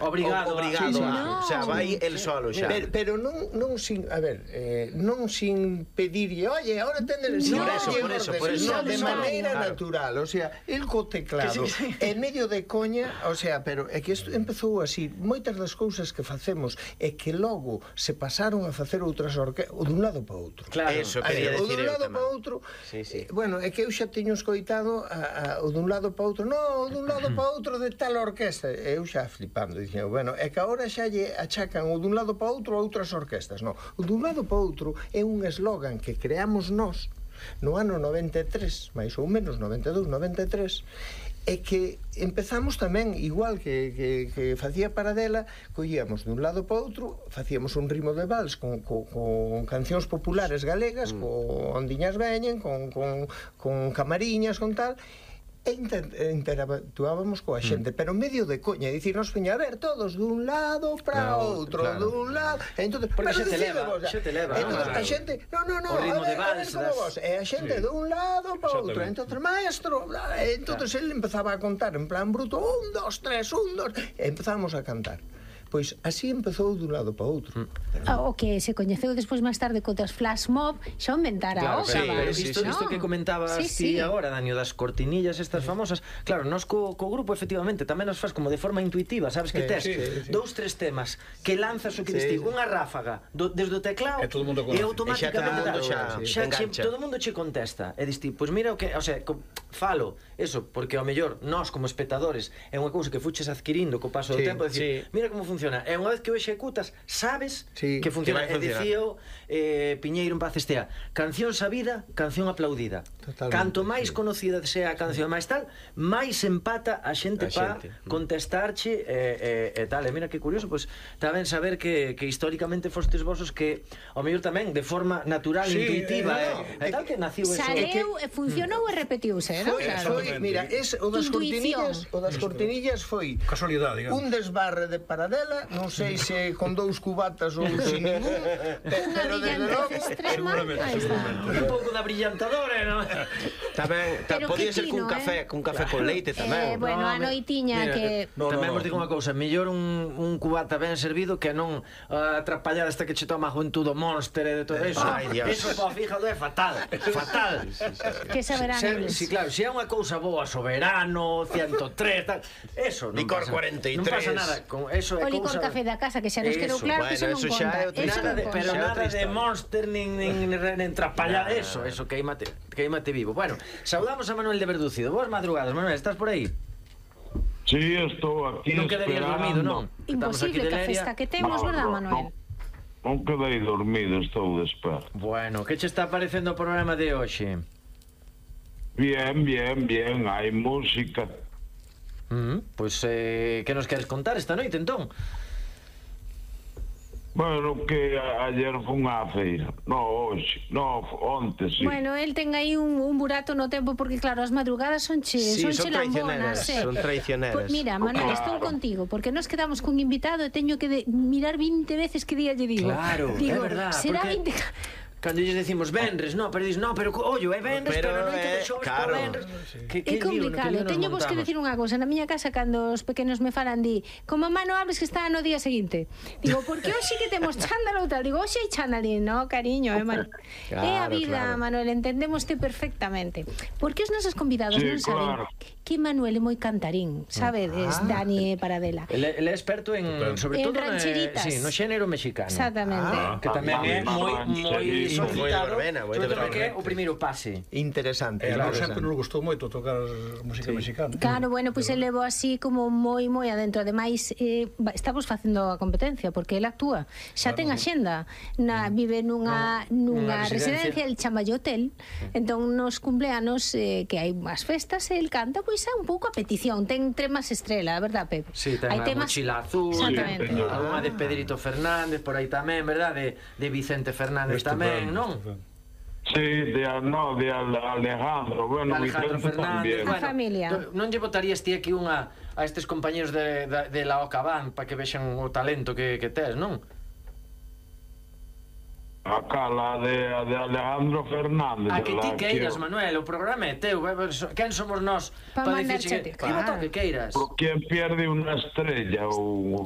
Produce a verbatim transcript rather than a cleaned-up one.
obrigado, obrigado sí, sí, a, no. o sea, vai el solo xa. Pero, pero non, non sin, a ver, eh, non sin pedirlle, oye, ahora tenes... No, por eso, por eso, por eso. No, de Claro. maneira Claro. natural, o sea, el co teclado, Que sí, sí. en medio de coña, o sea, pero é que isto empezou así, moitas das cousas que facemos é que logo se pasaron a facer outras orquestas, o dun lado para outro. Claro, eso quería o decir dun eu lado tamén. para outro. Sí, sí. Eh, bueno, é que eu xa teño escoitado a, a, o dun lado para outro, no, o dun lado para outro de tal orquesta. Eu xa flipando, dixen, bueno, é que agora xa lle achacan o dun lado para outro a outras orquestas. No, o dun lado para outro é un eslogan que creamos nós no ano noventa e tres, máis ou menos noventa e dous, noventa e tres, é que empezamos tamén, igual que, que, que facía Paradela, collíamos dun lado para outro, facíamos un ritmo de vals con, con, con cancións populares galegas, mm. con ondiñas veñen, con, con, con camariñas, con tal, e inter, interactuábamos coa xente, mm. pero medio de coña, é dicir, nos poña a ver todos dun lado para no, outro, claro. dun lado, e entonces, porque pero xa te leva, vos, xa te leva, entonces claro. a xente, no, no, no, O ritmo a ver, de vals, a ver como das... vos, e a xente sí. dun lado para outro, entonces, maestro, e entonces claro. Él empezaba a contar en plan bruto, un, dos, tres, un, dos, e empezamos a cantar. Pois así empezou dun lado para outro. Mm. O que se coñeceu despois máis tarde cotas flash mob, xa inventara Claro, a sí, ósaba. pero isto, ¿no? isto que comentabas sí, ti sí. agora, Dani, das cortinillas estas famosas. Claro, nos co, co grupo efectivamente tamén nos faz como de forma intuitiva, sabes que Sí, tes sí, sí. dous, tres temas que lanzas o que Sí. distingue unha ráfaga do, desde o teclado E todo o mundo e conoce. automáticamente E xa todo o mundo xa, xa- xa, engancha. che, todo o mundo che contesta e diste, pois mira o que, o sea, co, falo eso, porque ao mellor nós como espectadores é unha cousa que fuches adquirindo co paso do Sí, tempo, decir, sí. mira como funciona, e unha vez que o executas sabes Sí, que funciona. que vai E funcionar. dicía eh, Piñeiro en paz estea, canción sabida, canción aplaudida. Totalmente, Canto máis sí. conocida sea a canción máis tal, máis empata a xente A pa xente. contestarche e, e, e tal. E mira que curioso, pois tamén saber que, que históricamente fostes vosos que ao mellor tamén de forma natural, Sí, intuitiva, eh, no, e, e tal que naciu eso. Saleu, e funcionou e repetiuse, non? Foi, Claro. foi, mira, es, o das Intuición. cortinillas, o das cortinillas foi Casualidade, digamos. un desbarre de Paradela, non sei se con dous cubatas ou sin ningún, pe- Unha pero desde brillantez logo extrema. seguramente, Aí está. Un pouco da brillantadora, non? Tamén, ta, Pero podía que ser cun fino, café, eh? cun café con leite Eh, tamén. bueno, No, a me- noitiña mira, que... No, tamén no, vos no. digo unha cousa, mellor un, un cubata ben servido que non uh, atrapallar hasta que che toma a juventude Monster e de todo eso. Ay, Dios. Eso para o fíjado é fatal, fatal. Que saberán Se, eles. si, claro, se é unha cousa boa, Soberano, ciento tres, tal, eso non Licor pasa, cuarenta y non pasa tres. nada con eso é O licor cousa... café da casa, que xa nos quedou Eso, claro que bueno, eso non eso xa conta. é outra Eso Nada non de, conta. pero Xa é nada outra de historia. Monster nin, nin, nin entrapallar eso, eso queimate, queimate vivo. Bueno, saudamos a Manuel de Verducido. Vos madrugadas, Manuel, estás por aí? Sí, estou aquí Non quedarías dormido, non? Estamos aquí Imposible de que a Leria. festa que temos, No, verdad, no, Manuel? Non quedei dormido, estou desperto. Bueno, que che está parecendo o programa de hoxe? Bien, bien, bien, hai música. Mm, pois, eh, que nos queres contar esta noite, entón? Bueno, que a- ayer fun á feira. No, hoxe, no, onte, sí. Bueno, el ten aí un, un burato no tempo porque claro, as madrugadas son che, Sí, son son che lambonas, traicioneras, eh. son traicioneras. Pues mira, Manuel, Claro. estou contigo porque nos quedamos cun invitado e teño que de, mirar veinte veces que día lle digo. Claro, digo, é verdad, será porque- veinte... Cando lles decimos venres, no, pero dis, no, pero ollo, é venres, pero, Pero non é- te xoves claro. por venres. Que, que É complicado, lío, no, que lío nos teño vos que montamos. decir unha cousa. Na miña casa, cando os pequenos me falan, di, como mano hables que está no día seguinte. Digo, porque hoxe que temos chándalo ou tal. Digo, hoxe hai chándalín, no, cariño, é man... Claro, É a vida, claro. Manuel, entendémoste perfectamente. Porque os nosos convidados Sí, non saben claro. que Manuel é moi cantarín, sabedes, Dani e Paradela. Ele, ele é experto en, sobre En todo, rancheritas. sí, no xénero mexicano. Exactamente. Ah, que tamén é moi moi Rancherito. solicitado, Moi de verbena, moi de sobre todo verbena. que é o primeiro pase. interesante. E a nós interesante. sempre nos gustou moito tocar música mexicana. Claro, bueno, pois pues ele levo así como moi moi adentro. Ademais, eh, va- estamos facendo a competencia porque ele actúa. Xa ten axenda, na vive nunha nunha Nunha residencia. residencia, el chamalle hotel. Entón nos cumpleanos eh, que hai as festas, el canta, pois é un pouco a petición. Ten temas estrela, a verdad, Pep? Sí, ten Hai a mochila azul, Exactamente. Sí, alguna de Pedrito Fernández por aí tamén, verdad? De, de Vicente Fernández tamén, non? Sí, de, no, de Ale- Alejandro, bueno, Alejandro Vicente Fernández, tamén. A familia. do- non lle botarías ti aquí unha a estes compañeros de, de, de la Ocabán para que vexan o talento que, que tes, non? Acá, la de, a de Alejandro Fernández. A que ti la queiras, que- Manuel, o programa é teu. Quen somos nós Pa para mandar dicirche que, chete, que bota o claro. que queiras? Por quien pierde una estrella o